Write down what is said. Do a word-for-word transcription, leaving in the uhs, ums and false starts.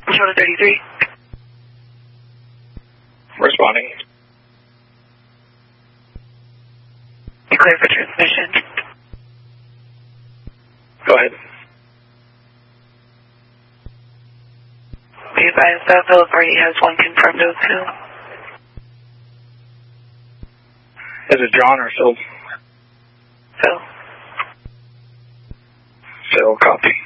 Shota thirty-three. Responding. You clear for transmission. Go ahead. Be advised that Philip already has one confirmed O two. Is it John or Phil? Phil. Phil, copy.